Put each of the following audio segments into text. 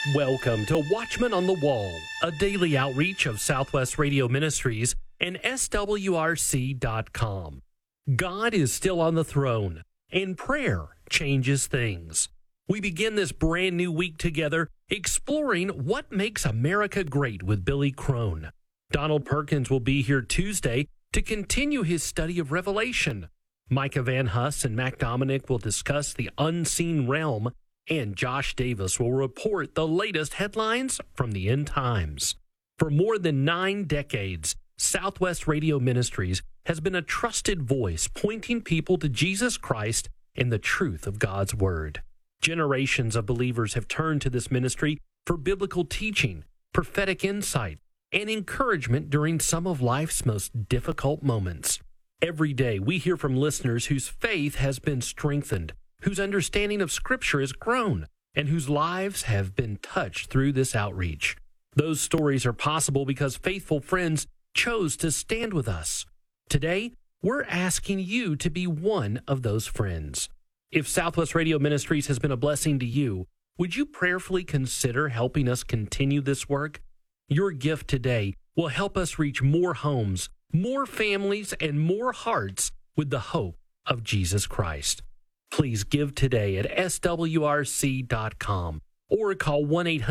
Welcome to Watchman on the Wall, a daily outreach of Southwest Radio Ministries and SWRC.com. God is still on the throne, and prayer changes things. We begin this brand new week together exploring what makes America great with Billy Crone. Donald Perkins will be here Tuesday to continue his study of Revelation. Micah Van Huss and Mac Dominic will discuss the unseen realm, and Josh Davis will report the latest headlines from the end times. For more than 9 decades, Southwest Radio Ministries has been a trusted voice pointing people to Jesus Christ and the truth of God's Word. Generations of believers have turned to this ministry for biblical teaching, prophetic insight, and encouragement during some of life's most difficult moments. Every day, we hear from listeners whose faith has been strengthened, whose understanding of Scripture has grown, and whose lives have been touched through this outreach. Those stories are possible because faithful friends chose to stand with us. Today, we're asking you to be one of those friends. If Southwest Radio Ministries has been a blessing to you, would you prayerfully consider helping us continue this work? Your gift today will help us reach more homes, more families, and more hearts with the hope of Jesus Christ. Please give today at swrc.com or call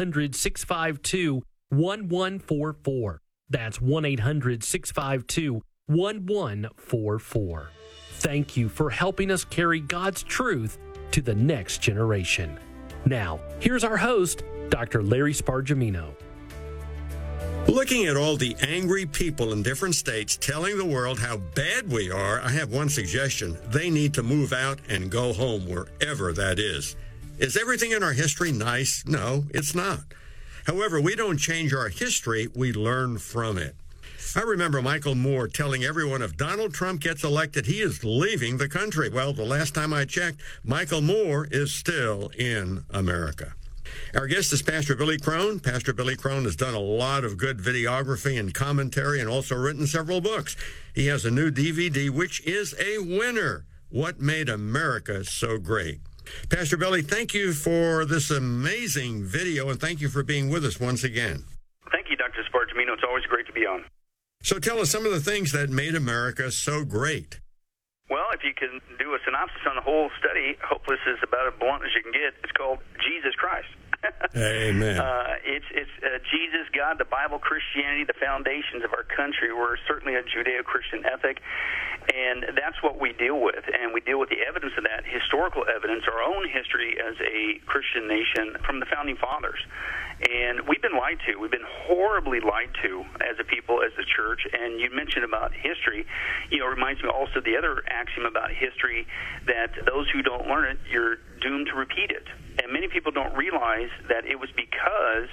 1-800-652-1144. That's 1-800-652-1144. Thank you for helping us carry God's truth to the next generation. Now, here's our host, Dr. Larry Spargimino. Looking at all the angry people in different states telling the world how bad we are, I have one suggestion. They need to move out and go home, wherever that is. Is everything in our history nice? No, it's not. However, we don't change our history, we learn from it. I remember Michael Moore telling everyone if Donald Trump gets elected, he is leaving the country. Well, the last time I checked, Michael Moore is still in America. Our guest is Pastor Billy Crone. Pastor Billy Crone has done a lot of good videography and commentary and also written several books. He has a new DVD, which is a winner, What Made America So Great. Pastor Billy, thank you for this amazing video, and thank you for being with us once again. Thank you, Dr. Spargimino. It's always great to be on. So tell us some of the things that made America so great. Well, if you can do a synopsis on the whole study, hopefully this is about as blunt as you can get. It's called Jesus Christ. Amen. It's Jesus, God, the Bible, Christianity, the foundations of our country. We're certainly a Judeo-Christian ethic, and that's what we deal with. And we deal with the evidence of that, historical evidence, our own history as a Christian nation from the founding fathers. And we've been lied to. We've been horribly lied to as a people, as a church. And you mentioned about history. It reminds me also of the other axiom about history, that those who don't learn it, you're doomed to repeat it. And many people don't realize that it was because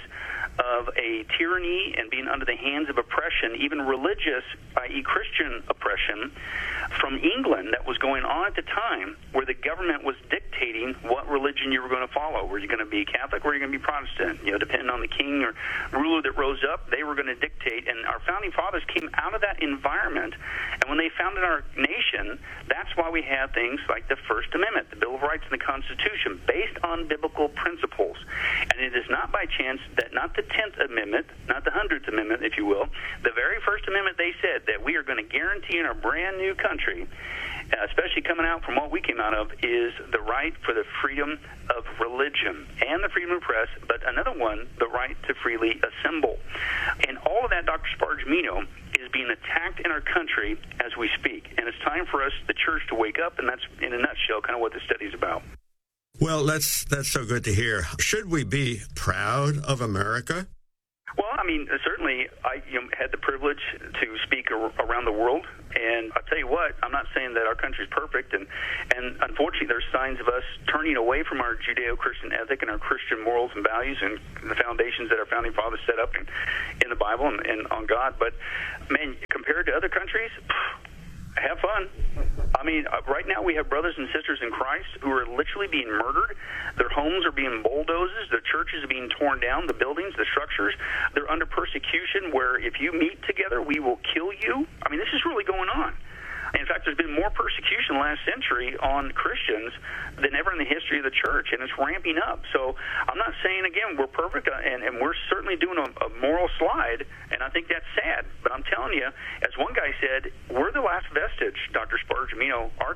of a tyranny and being under the hands of oppression, even religious, i.e. Christian oppression, from England that was going on at the time, where the government was dictating what religion you were going to follow. Were you going to be Catholic or were you going to be Protestant? Depending on the king or ruler that rose up, they were going to dictate. And our founding fathers came out of that environment. And when they founded our nation, that's why we have things like the First Amendment, the Bill of Rights, and the Constitution, based on biblical principles. And it is not by chance that not the 10th Amendment, not the 100th Amendment, if you will, the very First Amendment, they said that we are going to guarantee in our brand new country, especially coming out from what we came out of, is the right for the freedom of religion and the freedom of press, but another one, the right to freely assemble. And all of that, Dr. Spargimino, is being attacked in our country as we speak. And it's time for us, the church, to wake up, and that's, in a nutshell, kind of what the study is about. Well, that's so good to hear. Should we be proud of America? Well, certainly I had the privilege to speak around the world, and I'll tell you what, I'm not saying that our country's perfect, and unfortunately there's signs of us turning away from our Judeo-Christian ethic and our Christian morals and values and the foundations that our founding fathers set up in the Bible and on God. But, man, compared to other countries, have fun. Right now we have brothers and sisters in Christ who are literally being murdered. Their homes are being bulldozed. Their churches are being torn down, the buildings, the structures. They're under persecution where if you meet together, we will kill you. This is really going on. In fact, there's been more persecution last century on Christians than ever in the history of the church, and it's ramping up. So I'm not saying, again, we're perfect, and we're certainly doing a moral slide, and I think that's sad. But I'm telling you, as one guy said, we're the last vestige, Dr. Spurgeon. Our